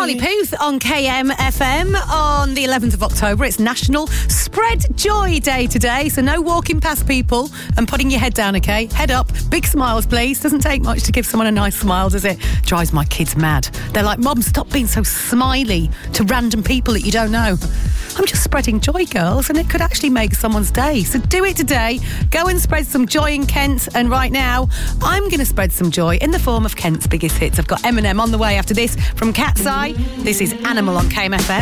Charlie Puth on KMFM on the 11th of October. It's National Spread Joy Day today, so no walking past people and putting your head down, OK? Head up, big smiles, please. Doesn't take much to give someone a nice smile, does it? Drives my kids mad. They're like, Mum, stop being so smiley to random people that you don't know. I'm just spreading joy, girls, and it could actually make someone's day. So do it today. Go and spread some joy in Kent. And right now, I'm going to spread some joy in the form of Kent's biggest hits. I've got Eminem on the way after this from Cat's Eye. This is Animal on KMFM.